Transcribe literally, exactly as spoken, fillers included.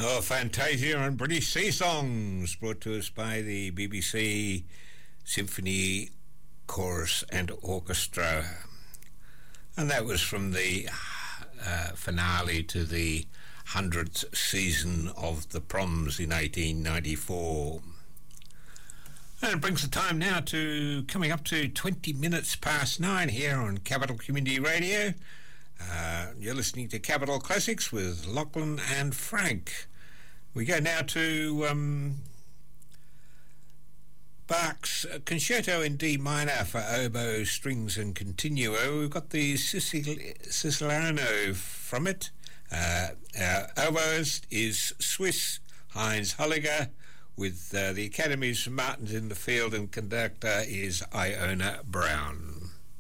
Oh, Fantasia and British Sea Songs, brought to us by the B B C Symphony Chorus and Orchestra. And that was from the uh, finale to the hundredth season of The Proms in eighteen ninety-four. And it brings the time now to coming up to twenty minutes past nine here on Capital Community Radio. Uh, you're listening to Capital Classics with Lachlan and Frank. We go now to um, Bach's Concerto in D minor for oboe, strings and continuo. We've got the Sicil- Siciliano from it. Uh, our oboist is Swiss Heinz Holliger, with uh, the Academy's Martins in the field, and conductor is Iona Brown.